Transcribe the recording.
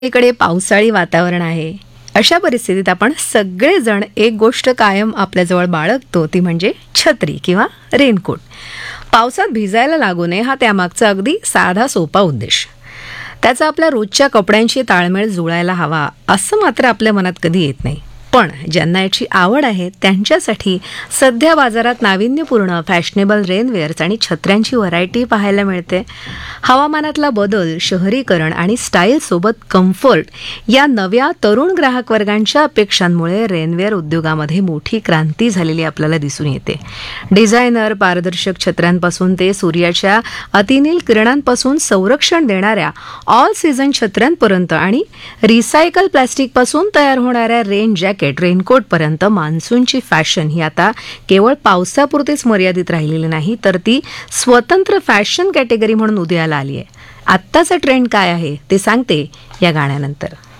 इकडे पावसाळी वातावरण आहे. अशा परिस्थितीत आपण सगळेजण एक गोष्ट कायम आपल्याजवळ बाळगतो, ती म्हणजे छत्री किंवा रेनकोट. पावसात भिजायला लागू नये हा त्यामागचा अगदी साधा सोपा उद्देश. त्याचा आपल्या रोजच्या कपड्यांशी ताळमेळ जुळायला हवा असं मात्र आपल्या मनात कधी येत नाही. पण ज्यांना याची आवड आहे त्यांच्यासाठी सध्या बाजारात नाविन्यपूर्ण फॅशनेबल रेनवेअर्स आणि छत्र्यांची व्हरायटी पाहायला मिळते. हवामानातला बदल, शहरीकरण आणि स्टाईलसोबत कम्फर्ट या नव्या तरुण ग्राहक वर्गांच्या अपेक्षांमुळे रेनवेअर उद्योगामध्ये मोठी क्रांती झालेली आपल्याला दिसून येते. डिझायनर पारदर्शक छत्र्यांपासून ते सूर्याच्या अतिनील किरणांपासून संरक्षण देणाऱ्या ऑल सीझन छत्र्यांपर्यंत आणि रिसायकल प्लास्टिकपासून तयार होणाऱ्या रेन जॅकेट रेनकोटपर्यंत मान्सूनची फॅशन ही आता केवळ पावसापुरतीच मर्यादित राहिलेली नाही, तर ती स्वतंत्र फॅशन कॅटेगरी म्हणून उदयाला आली आहे. आत्ताचा ट्रेंड काय आहे ते सांगते या गाण्यानंतर.